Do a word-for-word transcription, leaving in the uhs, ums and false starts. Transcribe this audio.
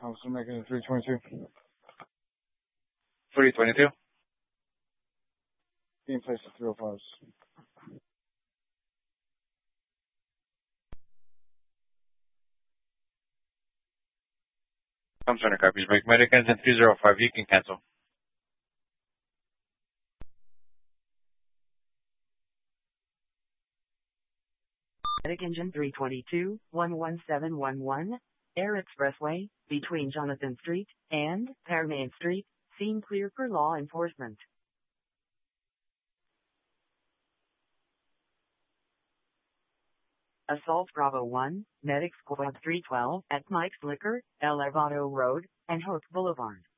Officer making three twenty-two. three twenty-two. Being placed at three oh five. Tom Center copies. Break medic engine three oh five. You can cancel. Medic engine three twenty-two, one one seven one one, Air Expressway, between Jonathan Street and Permain Street, scene clear for law enforcement. Assault Bravo one, Medic Squad three twelve at Mike's Liquor, El Elevado Road, and Hope Boulevard.